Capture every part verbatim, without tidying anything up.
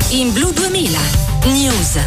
in Blu duemila News.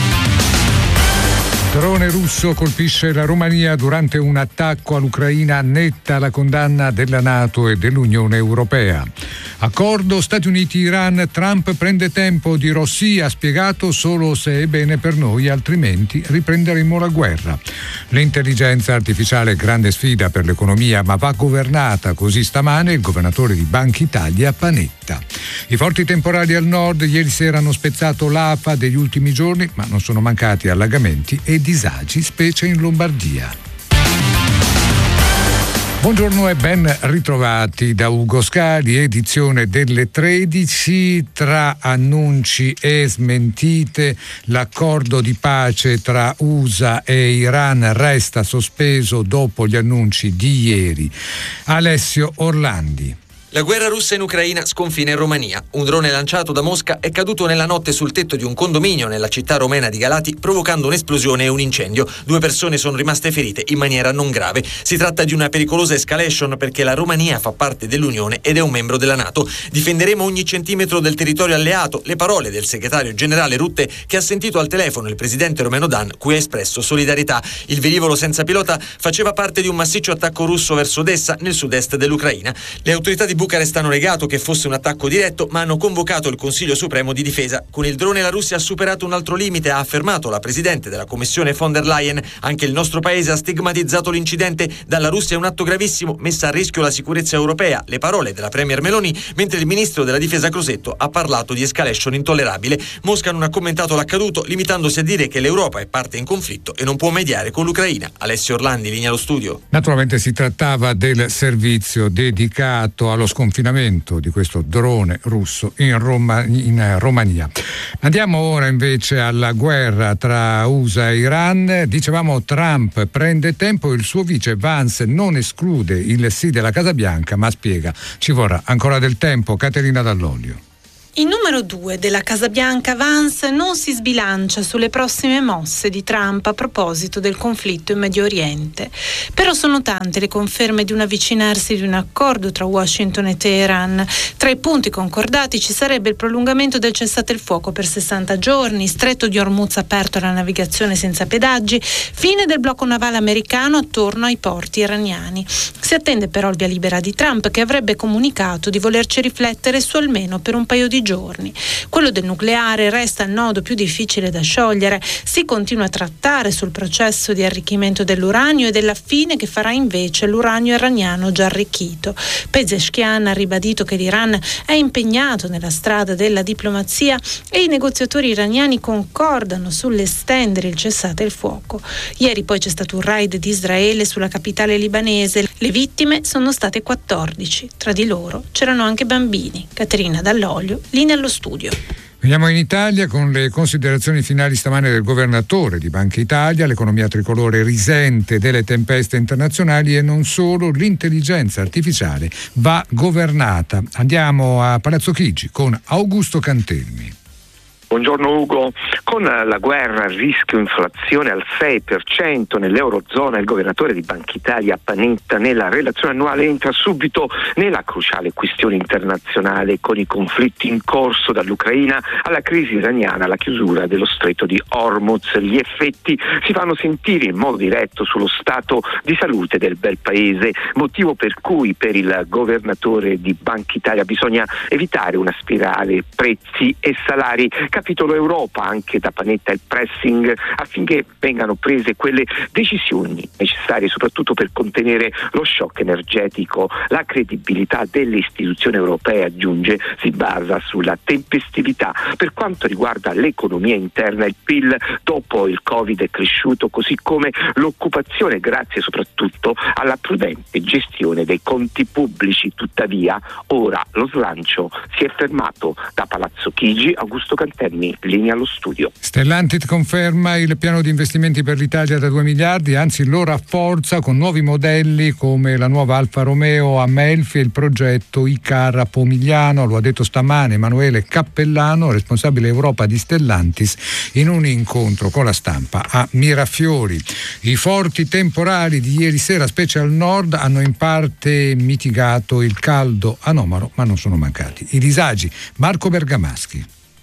Drone russo colpisce la Romania durante un attacco all'Ucraina, netta la condanna della NATO e dell'Unione Europea. Accordo Stati Uniti-Iran, Trump prende tempo, dirò sì, ha spiegato solo se è bene per noi, altrimenti riprenderemo la guerra. L'intelligenza artificiale grande sfida per l'economia, ma va governata, così stamane il governatore di Banca Italia Panetta. I forti temporali al nord ieri sera hanno spezzato l'afa degli ultimi giorni, ma non sono mancati allagamenti e disagi, specie in Lombardia. Buongiorno e ben ritrovati da Ugo Scali, edizione delle tredici. Tra annunci e smentite, l'accordo di pace tra U S A e Iran resta sospeso dopo gli annunci di ieri. Alessio Orlandi. La guerra russa in Ucraina sconfina in Romania. Un drone lanciato da Mosca è caduto nella notte sul tetto di un condominio nella città romena di Galati, provocando un'esplosione e un incendio. Due persone sono rimaste ferite in maniera non grave. Si tratta di una pericolosa escalation perché la Romania fa parte dell'Unione ed è un membro della NATO. Difenderemo ogni centimetro del territorio alleato. Le parole del segretario generale Rutte, che ha sentito al telefono il presidente romeno Dan, cui ha espresso solidarietà. Il velivolo senza pilota faceva parte di un massiccio attacco russo verso Odessa, nel sud-est dell'Ucraina. Le autorità di Bucarest hanno negato che fosse un attacco diretto, ma hanno convocato il Consiglio Supremo di Difesa. Con il drone la Russia ha superato un altro limite, ha affermato la presidente della Commissione von der Leyen. Anche il nostro paese ha stigmatizzato l'incidente. Dalla Russia è un atto gravissimo, messa a rischio la sicurezza europea. Le parole della premier Meloni, mentre il ministro della Difesa Crosetto ha parlato di escalation intollerabile. Mosca non ha commentato l'accaduto, limitandosi a dire che l'Europa è parte in conflitto e non può mediare con l'Ucraina. Alessio Orlandi, linea allo studio. Naturalmente si trattava del servizio dedicato allo sconfinamento di questo drone russo in, Roma, in Romania. Andiamo ora invece alla guerra tra U S A e Iran. Dicevamo, Trump prende tempo, il suo vice Vance non esclude il sì della Casa Bianca, ma spiega ci vorrà ancora del tempo. Caterina Dall'Olio. Il numero due della Casa Bianca, Vance, non si sbilancia sulle prossime mosse di Trump a proposito del conflitto in Medio Oriente. Però sono tante le conferme di un avvicinarsi di un accordo tra Washington e Teheran. Tra i punti concordati ci sarebbe il prolungamento del cessate il fuoco per sessanta giorni, stretto di Hormuz aperto alla navigazione senza pedaggi, fine del blocco navale americano attorno ai porti iraniani. Si attende però il via libera di Trump, che avrebbe comunicato di volerci riflettere su almeno per un paio di giorni. Quello del nucleare resta il nodo più difficile da sciogliere. Si continua a trattare sul processo di arricchimento dell'uranio e della fine che farà invece l'uranio iraniano già arricchito. Pezeshkian ha ribadito che l'Iran è impegnato nella strada della diplomazia e i negoziatori iraniani concordano sull'estendere il cessate il fuoco. Ieri poi c'è stato un raid di Israele sulla capitale libanese. Le vittime sono state quattordici. Tra di loro c'erano anche bambini. Caterina Dall'Olio, linea allo studio. Veniamo in Italia con le considerazioni finali stamane del governatore di Banca Italia. L'economia tricolore risente delle tempeste internazionali e non solo, l'intelligenza artificiale va governata. Andiamo a Palazzo Chigi con Augusto Cantelmi. Buongiorno Ugo. Con la guerra, il rischio inflazione al sei per cento nell'Eurozona, il governatore di Banca Italia Panetta nella relazione annuale entra subito nella cruciale questione internazionale, con i conflitti in corso dall'Ucraina alla crisi iraniana, alla chiusura dello stretto di Hormuz. Gli effetti si fanno sentire in modo diretto sullo stato di salute del bel paese, motivo per cui per il governatore di Banca Italia bisogna evitare una spirale prezzi e salari. Capitolo Europa, anche da Panetta il pressing affinché vengano prese quelle decisioni necessarie soprattutto per contenere lo shock energetico. La credibilità delle istituzioni europee, aggiunge, si basa sulla tempestività. Per quanto riguarda l'economia interna, il P I L dopo il Covid è cresciuto, così come l'occupazione, grazie soprattutto alla prudente gestione dei conti pubblici. Tuttavia ora lo slancio si è fermato. Da Palazzo Chigi, Augusto Cantelmi, linea allo studio. Stellantis conferma il piano di investimenti per l'Italia da due miliardi, anzi lo rafforza con nuovi modelli come la nuova Alfa Romeo a Melfi e il progetto I-Car a Pomigliano. Lo ha detto stamane Emanuele Cappellano, responsabile Europa di Stellantis, in un incontro con la stampa a Mirafiori. I forti temporali di ieri sera, specie al nord, hanno in parte mitigato il caldo anomalo, ma non sono mancati i disagi. Marco Bergamaschi.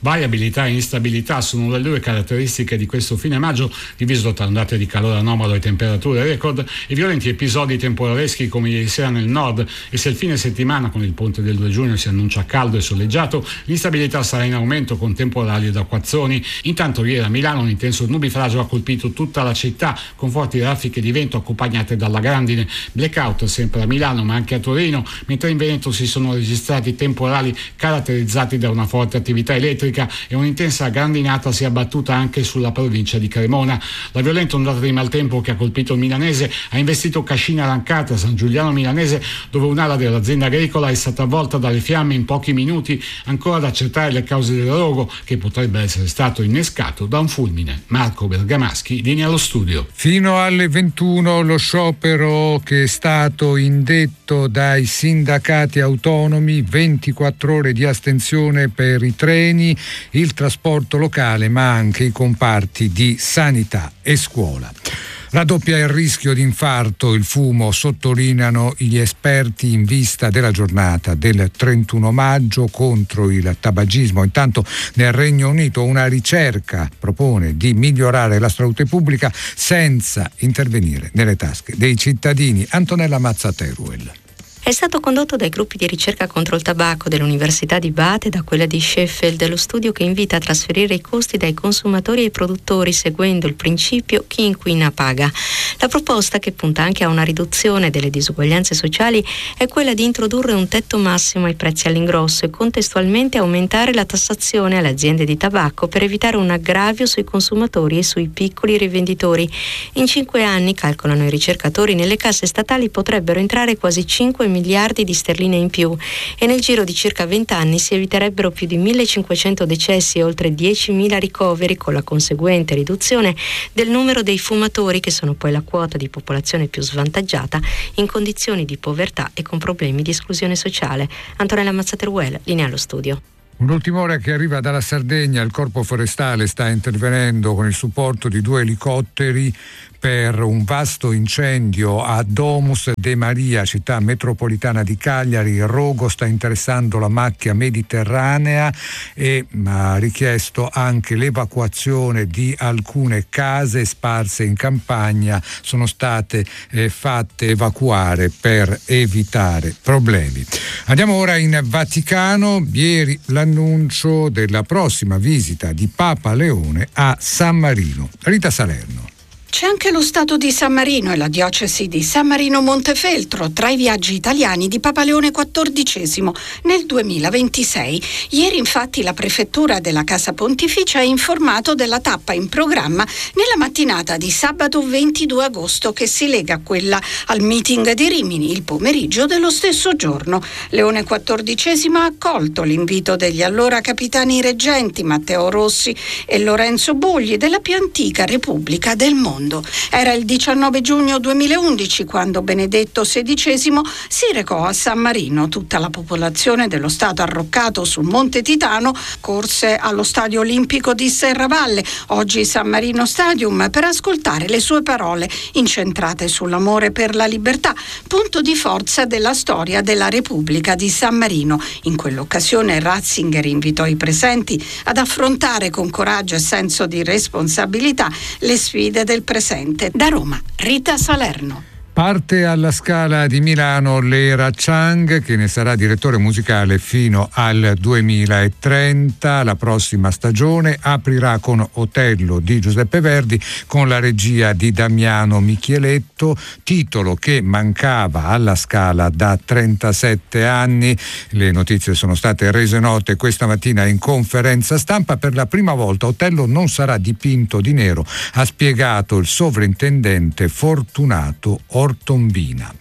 Variabilità e instabilità sono le due caratteristiche di questo fine maggio, diviso tra ondate di calore anomalo e temperature record e violenti episodi temporaleschi come ieri sera nel nord. E se il fine settimana con il ponte del due giugno si annuncia caldo e soleggiato, l'instabilità sarà in aumento con temporali ed acquazzoni. Intanto ieri a Milano un intenso nubifragio ha colpito tutta la città con forti raffiche di vento accompagnate dalla grandine. Blackout sempre a Milano ma anche a Torino, mentre in Veneto si sono registrati temporali caratterizzati da una forte attività elettrica e un'intensa grandinata si è abbattuta anche sulla provincia di Cremona. La violenta ondata di maltempo che ha colpito il Milanese ha investito Cascina Rancata, San Giuliano Milanese, dove un'ala dell'azienda agricola è stata avvolta dalle fiamme in pochi minuti, ancora da accertare le cause del rogo che potrebbe essere stato innescato da un fulmine. Marco Bergamaschi, linea allo studio. Fino alle ventuno lo sciopero che è stato indetto dai sindacati autonomi, ventiquattro ore di astensione per i treni, il trasporto locale ma anche i comparti di sanità e scuola. Raddoppia il rischio di infarto, il fumo, sottolineano gli esperti in vista della giornata del trentuno maggio contro il tabagismo. Intanto nel Regno Unito una ricerca propone di migliorare la salute pubblica senza intervenire nelle tasche dei cittadini. Antonella Mazza-Teruel. È stato condotto dai gruppi di ricerca contro il tabacco dell'Università di Bath e da quella di Sheffield, lo studio che invita a trasferire i costi dai consumatori ai produttori seguendo il principio chi inquina paga. La proposta, che punta anche a una riduzione delle disuguaglianze sociali, è quella di introdurre un tetto massimo ai prezzi all'ingrosso e contestualmente aumentare la tassazione alle aziende di tabacco per evitare un aggravio sui consumatori e sui piccoli rivenditori. In cinque anni, calcolano i ricercatori, nelle casse statali potrebbero entrare quasi cinque miliardi di sterline in più e nel giro di circa venti anni si eviterebbero più di millecinquecento decessi e oltre diecimila ricoveri, con la conseguente riduzione del numero dei fumatori, che sono poi la quota di popolazione più svantaggiata in condizioni di povertà e con problemi di esclusione sociale. Antonella Mazza-Teruel, linea allo studio. Un'ultima ora che arriva dalla Sardegna. Il Corpo Forestale sta intervenendo con il supporto di due elicotteri per un vasto incendio a Domus de Maria, città metropolitana di Cagliari. Il rogo sta interessando la macchia mediterranea e ha richiesto anche l'evacuazione di alcune case sparse in campagna. Sono state eh, fatte evacuare per evitare problemi. Andiamo ora in Vaticano. Ieri l'annuncio della prossima visita di Papa Leone a San Marino. Rita Salerno. C'è anche lo Stato di San Marino e la diocesi di San Marino Montefeltro tra i viaggi italiani di Papa Leone quattordicesimo nel duemilaventisei. Ieri infatti la prefettura della Casa Pontificia ha informato della tappa in programma nella mattinata di sabato ventidue agosto, che si lega a quella al meeting di Rimini il pomeriggio dello stesso giorno. Leone quattordicesimo ha accolto l'invito degli allora capitani reggenti Matteo Rossi e Lorenzo Bogli della più antica Repubblica del mondo. Era il diciannove giugno duemilaundici quando Benedetto sedicesimo si recò a San Marino. Tutta la popolazione dello Stato arroccato sul Monte Titano corse allo Stadio Olimpico di Serravalle, oggi San Marino Stadium, per ascoltare le sue parole incentrate sull'amore per la libertà, punto di forza della storia della Repubblica di San Marino. In quell'occasione Ratzinger invitò i presenti ad affrontare con coraggio e senso di responsabilità le sfide del presente. Da Roma, Rita Salerno. Parte alla Scala di Milano Lera Chang, che ne sarà direttore musicale fino al duemilatrenta. La prossima stagione aprirà con Otello di Giuseppe Verdi, con la regia di Damiano Micheletto, titolo che mancava alla Scala da trentasette anni. Le notizie sono state rese note questa mattina in conferenza stampa. Per la prima volta Otello non sarà dipinto di nero, ha spiegato il sovrintendente Fortunato Ortombina.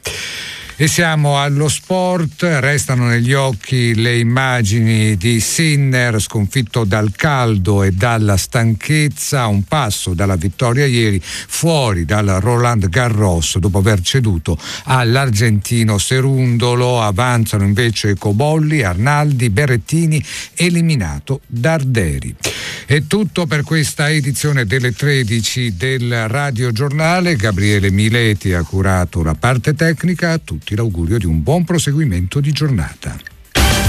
E siamo allo sport. Restano negli occhi le immagini di Sinner sconfitto dal caldo e dalla stanchezza, a un passo dalla vittoria ieri fuori dal Roland Garros dopo aver ceduto all'argentino Cerundolo. Avanzano invece Cobolli, Arnaldi, Berrettini, eliminato Darderi. È tutto per questa edizione delle tredici del Radio Giornale. Gabriele Mileti ha curato la parte tecnica. A tutti l'augurio di un buon proseguimento di giornata.